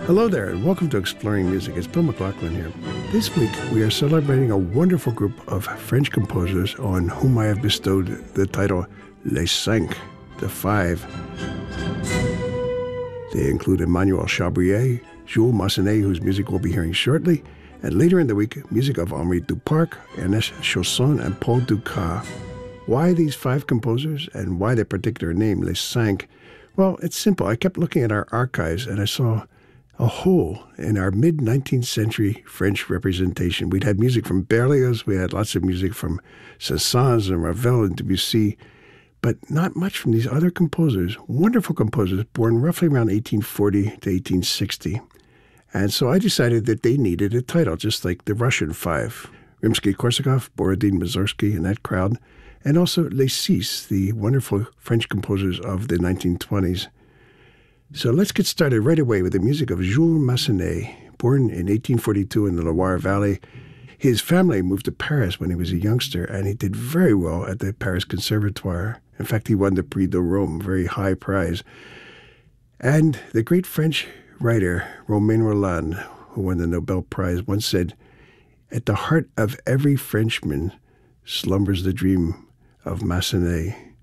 Hello there, and welcome to Exploring Music. It's Bill McLaughlin here. This week, we are celebrating a wonderful group of French composers on whom I have bestowed the title Les Cinq, the Five. They include Emmanuel Chabrier, Jules Massenet, whose music we'll be hearing shortly, and later in the week, music of Henri Duparc, Ernest Chausson, and Paul Dukas. Why these five composers, and why their particular name, Les Cinq? Well, it's simple. I kept looking at our archives, and I saw a hole in our mid-19th century French representation. We'd had music from Berlioz, we had lots of music from Saint-Saëns and Ravel and Debussy, but not much from these other composers, wonderful composers born roughly around 1840 to 1860. And so I decided that they needed a title, just like the Russian five. Rimsky-Korsakov, Borodin, Mussorgsky, and that crowd, and also Les Six, the wonderful French composers of the 1920s. So let's get started right away with the music of Jules Massenet. Born in 1842 in the Loire Valley, his family moved to Paris when he was a youngster, and he did very well at the Paris Conservatoire. In fact, he won the Prix de Rome, very high prize. And the great French writer Romain Rolland, who won the Nobel Prize, once said, "At the heart of every Frenchman slumbers the dream of Massenet."